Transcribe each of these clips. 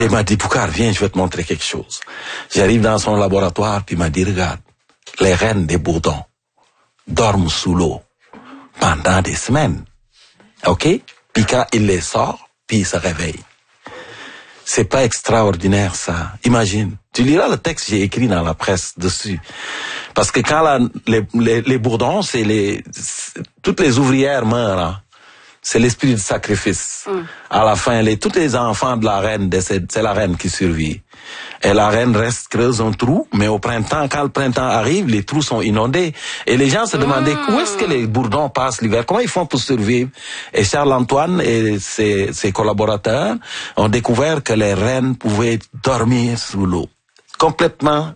Il m'a dit, Boucar, viens, je vais te montrer quelque chose. J'arrive dans son laboratoire, puis il m'a dit, regarde, les reines des bourdons dorment sous l'eau pendant des semaines. OK? Puis quand il les sort, puis ils se réveillent. C'est pas extraordinaire, ça. Imagine. Tu liras le texte que j'ai écrit dans la presse dessus. Parce que quand les bourdons, toutes les ouvrières meurent, hein. C'est l'esprit de sacrifice. À la fin, tous les enfants de la reine décèdent, c'est la reine qui survit. Et la reine creuse un trou, mais au printemps, quand le printemps arrive, les trous sont inondés. Et les gens se demandaient où est-ce que les bourdons passent l'hiver, comment ils font pour survivre. Et Charles-Antoine et ses collaborateurs ont découvert que les reines pouvaient dormir sous l'eau. Complètement.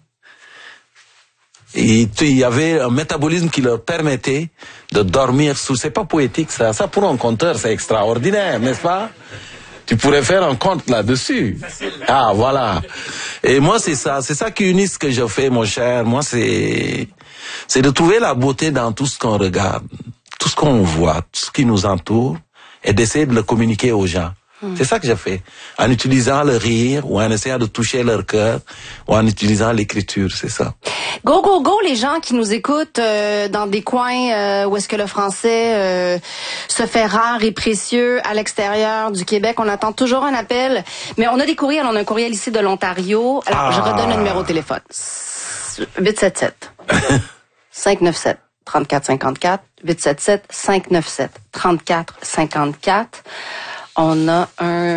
Et il y avait un métabolisme qui leur permettait de dormir sous. C'est pas poétique, ça. Ça, pour un conteur, c'est extraordinaire, n'est-ce pas? Tu pourrais faire un conte là-dessus. Ah, voilà. Et moi, c'est ça qui unit ce que je fais, mon cher. Moi, c'est de trouver la beauté dans tout ce qu'on regarde, tout ce qu'on voit, tout ce qui nous entoure, et d'essayer de le communiquer aux gens. C'est ça que je fais. En utilisant le rire, ou en essayant de toucher leur cœur, ou en utilisant l'écriture, c'est ça. Go, go, go, les gens qui nous écoutent dans des coins où est-ce que le français se fait rare et précieux à l'extérieur du Québec. On attend toujours un appel. Mais on a des courriels. On a un courriel ici de l'Ontario. Alors, je redonne le numéro de téléphone. 877 597 3454 877 597 3454. On a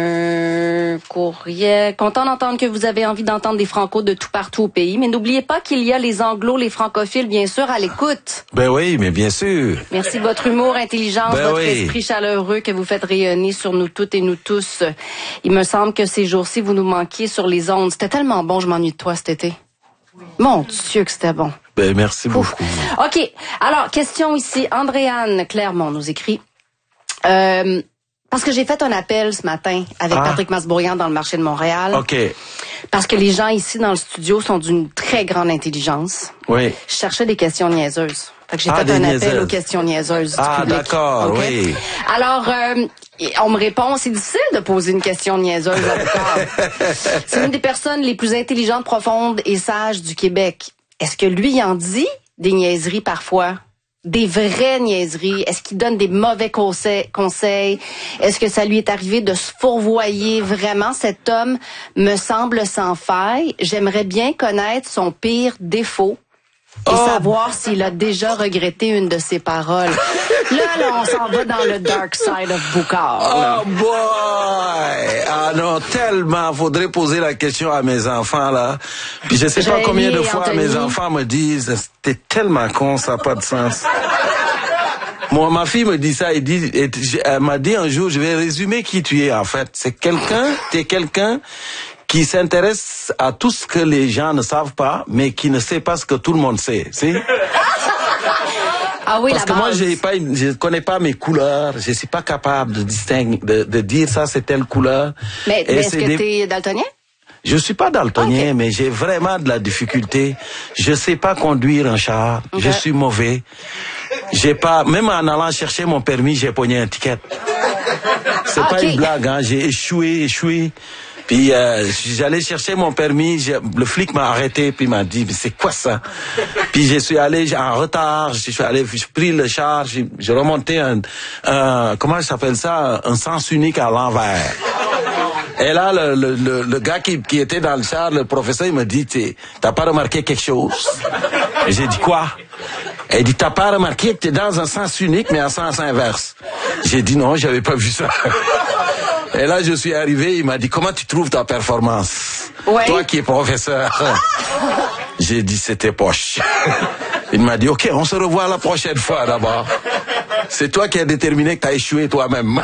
un courriel. Content d'entendre que vous avez envie d'entendre des francos de tout partout au pays. Mais n'oubliez pas qu'il y a les anglos, les francophiles, bien sûr, à l'écoute. Ben oui, mais bien sûr. Merci de votre humour, intelligence, votre esprit chaleureux que vous faites rayonner sur nous toutes et nous tous. Il me semble que ces jours-ci, vous nous manquiez sur les ondes. C'était tellement bon, je m'ennuie de toi cet été. Mon Dieu que c'était bon. Ben merci beaucoup. OK. Alors, question ici. Andréane Clermont nous écrit... parce que j'ai fait un appel ce matin avec Patrick Masbourian dans le marché de Montréal. OK. Parce que les gens ici dans le studio sont d'une très grande intelligence. Oui. Je cherchais des questions niaiseuses. Fait que j'ai fait un appel aux questions niaiseuses du public. D'accord, okay? Oui. Alors, on me répond, c'est difficile de poser une question niaiseuse à Boucar. C'est une des personnes les plus intelligentes, profondes et sages du Québec. Est-ce que lui, il en dit des niaiseries parfois? Des vraies niaiseries? Est-ce qu'il donne des mauvais conseils? Est-ce que ça lui est arrivé de se fourvoyer vraiment? Cet homme me semble sans faille. J'aimerais bien connaître son pire défaut et savoir s'il a déjà regretté une de ses paroles. Là, on s'en va dans le dark side of Boucar. Oh boy! Ah non, tellement. Faudrait poser la question à mes enfants, là. Puis je sais pas combien de fois mes enfants me disent, t'es tellement con, ça n'a pas de sens. Moi, ma fille me dit ça, elle m'a dit un jour, je vais résumer qui tu es, en fait. T'es quelqu'un qui s'intéresse à tout ce que les gens ne savent pas, mais qui ne sait pas ce que tout le monde sait, tu sais? Ah oui, parce que moi, je connais pas mes couleurs, je suis pas capable de distinguer, de dire ça c'est telle couleur. Mais est-ce que t'es daltonien? Je suis pas daltonien, mais j'ai vraiment de la difficulté. Je sais pas conduire un char, je suis mauvais. Même en allant chercher mon permis, j'ai pogné un ticket. C'est pas une blague, hein, j'ai échoué. Puis j'allais chercher mon permis, le flic m'a arrêté puis m'a dit mais c'est quoi ça? Puis je suis allé en retard, j'ai pris le char, j'ai remonté comment ça s'appelle ça, un sens unique à l'envers. Et là le gars qui était dans le char, le professeur, il me dit t'as pas remarqué quelque chose? Et j'ai dit quoi? Et il dit t'as pas remarqué que t'es dans un sens unique mais en sens inverse? J'ai dit non, j'avais pas vu ça. Et là, je suis arrivé, il m'a dit, comment tu trouves ta performance? Ouais. Toi qui es professeur. J'ai dit, c'était poche. Il m'a dit, OK, on se revoit la prochaine fois d'abord. C'est toi qui as déterminé que tu as échoué toi-même.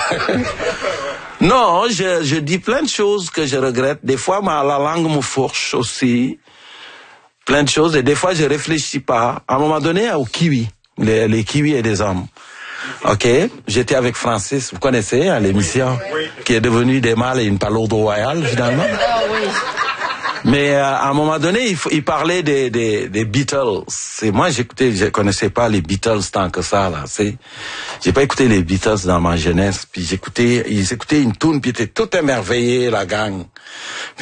Non, je dis plein de choses que je regrette. Des fois, la langue me fourche aussi. Plein de choses. Et des fois, je réfléchis pas. À un moment donné, au kiwi. Les kiwis et des hommes. OK, j'étais avec Francis, vous connaissez, à l'émission, qui est devenu des mâles et une palourde royale, finalement. Ah oui. Mais à un moment donné, il parlait des Beatles. Et moi, je connaissais pas les Beatles tant que ça, là. J'ai pas écouté les Beatles dans ma jeunesse. Puis ils écoutaient une tune, puis ils étaient tout émerveillés, la gang.